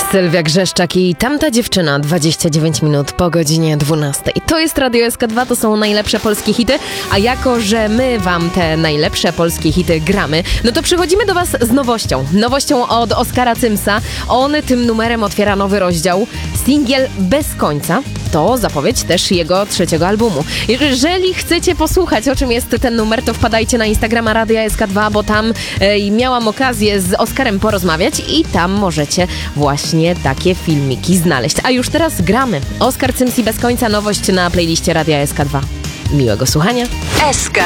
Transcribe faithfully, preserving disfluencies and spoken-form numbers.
Sylwia Grzeszczak i Tamta dziewczyna, dwadzieścia dziewięć minut po godzinie dwunastej. To jest Radio S K dwa, to są najlepsze polskie hity, a jako, że my wam te najlepsze polskie hity gramy, no to przychodzimy do was z nowością. Nowością od Oskara Cymsa. On tym numerem otwiera nowy rozdział. Singiel Bez końca to zapowiedź też jego trzeciego albumu. Jeżeli chcecie posłuchać, o czym jest ten numer, to wpadajcie na Instagrama Radia S K dwa, bo tam e, miałam okazję z Oskarem porozmawiać i tam możecie właśnie takie filmiki znaleźć. A już teraz gramy. Oskar Cyms i Bez końca, nowość na playliście Radia S K dwa. Miłego słuchania. S K